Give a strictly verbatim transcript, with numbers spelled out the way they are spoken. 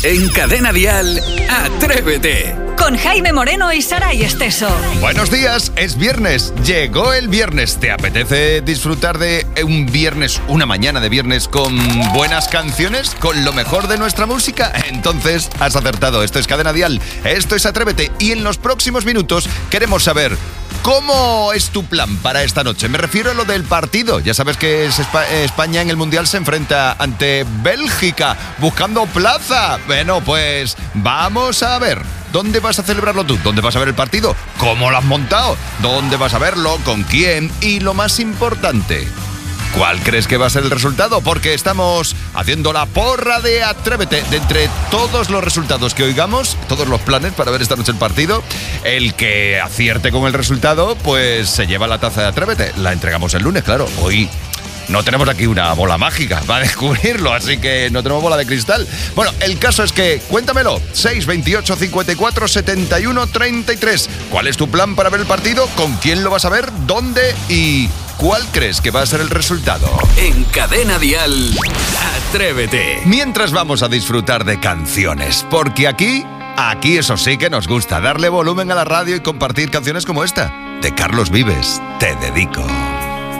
En Cadena Dial, Atrévete. Con Jaime Moreno y Saray Esteso. Buenos días, es viernes. Llegó el viernes. ¿Te apetece disfrutar de un viernes, una mañana de viernes con buenas canciones? ¿Con lo mejor de nuestra música? Entonces has acertado. Esto es Cadena Dial. Esto es Atrévete. Y en los próximos minutos queremos saber... ¿cómo es tu plan para esta noche? Me refiero a lo del partido. Ya sabes que es Espa- España en el Mundial se enfrenta ante Bélgica, buscando plaza. Bueno, pues vamos a ver. ¿Dónde vas a celebrarlo tú? ¿Dónde vas a ver el partido? ¿Cómo lo has montado? ¿Dónde vas a verlo? ¿Con quién? Y lo más importante... ¿cuál crees que va a ser el resultado? Porque estamos haciendo la porra de Atrévete. De entre todos los resultados que oigamos, todos los planes para ver esta noche el partido, el que acierte con el resultado, pues se lleva la taza de Atrévete. La entregamos el lunes, claro. Hoy no tenemos aquí una bola mágica para descubrirlo, así que no tenemos bola de cristal. Bueno, el caso es que, cuéntamelo, seis veintiocho cincuenta y cuatro setenta y uno treinta y tres. ¿Cuál es tu plan para ver el partido? ¿Con quién lo vas a ver? ¿Dónde? Y... ¿cuál crees que va a ser el resultado? En Cadena Dial, Atrévete. Mientras vamos a disfrutar de canciones, porque aquí, aquí eso sí que nos gusta, darle volumen a la radio y compartir canciones como esta, de Carlos Vives, Te Dedico.